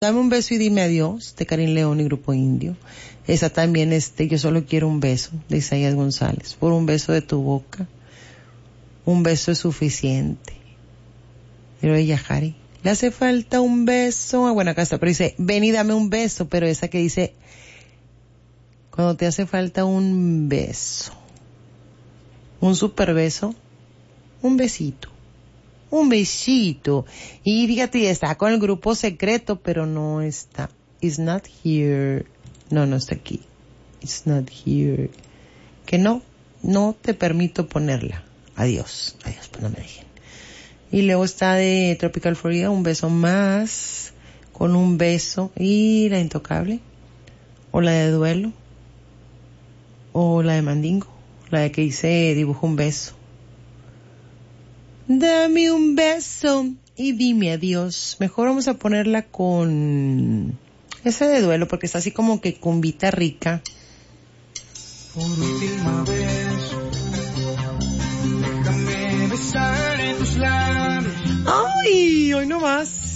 Dame un beso y dime adiós, de Karin León y Grupo Indio. Esa también, Yo solo quiero un beso, de Isaías González. Por un beso de tu boca, un beso es suficiente. Pero ella, Jari, le hace falta un beso. Bueno, acá está, pero dice, ven y dame un beso, pero esa que dice, cuando te hace falta un beso, un super beso, un besito. Un besito. Y fíjate, está con el grupo secreto, pero no está. It's not here. No está aquí. It's not here. Que no te permito ponerla. Adiós, pues no me dejen. Y luego está de Tropical Florida, un beso más, con un beso. Y la Intocable, o la de Duelo, o la de Mandingo, la de que dice dibujo un beso. Dame un beso y dime adiós. Mejor vamos a ponerla con ese de Duelo, porque está así como que cumbita rica. Por última vez, déjame besar en tus labios. ¡Ay! Hoy no más.